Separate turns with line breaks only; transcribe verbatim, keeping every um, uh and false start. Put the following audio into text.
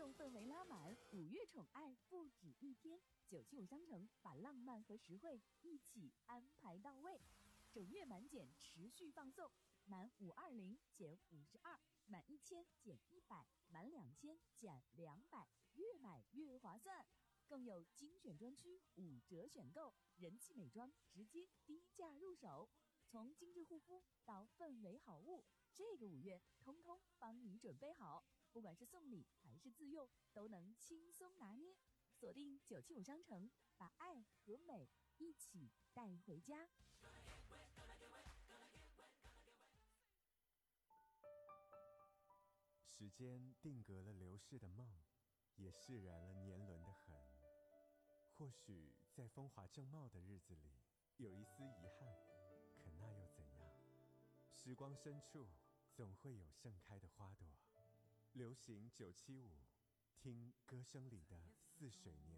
氛氛围拉满，五月宠爱不止一天。九七五商城把浪漫和实惠一起安排到位，整月满减持续放送，满五二零减五十二，满一千减一百，满两千减两百，越买越划算。更有精选专区五折选购，人气美妆直接低价入手，从精致护肤到氛围好物，这个五月通通帮你准备好，不管是送礼还是自用，都能轻松拿捏。锁定九七五商城，把爱和美一起带回家。
时间定格了流逝的梦，也释然了年轮的痕。或许在风华正茂的日子里，有一丝遗憾，可那又怎样？时光深处，总会有盛开的花朵。流行九七五，听歌声里的似水年。